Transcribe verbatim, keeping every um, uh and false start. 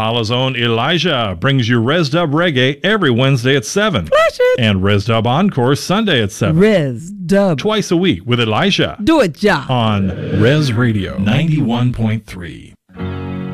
Valhalla's own Elijah brings you Res Dub Reggae every Wednesday at seven. Flash it. And Res Dub Encore Sunday at seven. Res Dub. Twice a week with Elijah. Do it, ja. On Res Radio ninety-one point three.